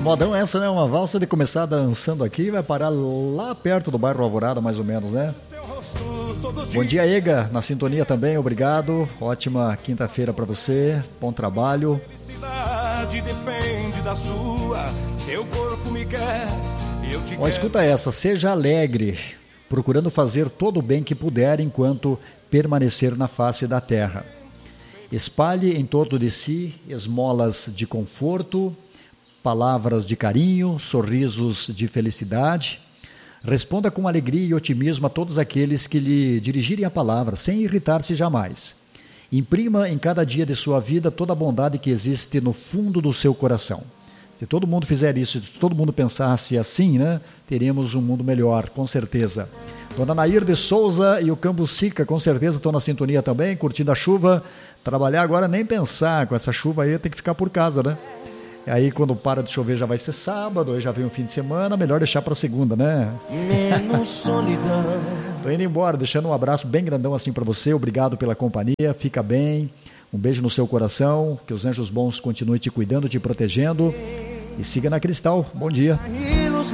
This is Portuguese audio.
Modão essa, né? Uma valsa de começar dançando aqui e vai parar lá perto do bairro Alvorada, mais ou menos, né? Bom dia, Ega, na sintonia também, obrigado. Ótima quinta-feira para você, bom trabalho. Depende da sua, teu corpo me quer, eu te quero. Escuta essa, seja alegre, procurando fazer todo o bem que puder enquanto permanecer na face da terra. Espalhe em torno de si esmolas de conforto, palavras de carinho, sorrisos de felicidade. Responda com alegria e otimismo a todos aqueles que lhe dirigirem a palavra, sem irritar-se jamais. Imprima em cada dia de sua vida toda a bondade que existe no fundo do seu coração. Se todo mundo fizer isso, se todo mundo pensasse assim, né, teríamos um mundo melhor, com certeza. Dona Nair de Souza e o Cambucica, com certeza estão na sintonia também, curtindo a chuva. Trabalhar agora nem pensar, com essa chuva aí tem que ficar por casa, né? E aí quando para de chover já vai ser sábado, aí já vem um fim de semana, melhor deixar para segunda, né? Menos solidão. Tô indo embora, deixando um abraço bem grandão assim para você, obrigado pela companhia, fica bem, um beijo no seu coração, que os anjos bons continuem te cuidando, te protegendo e siga na Cristal, bom dia.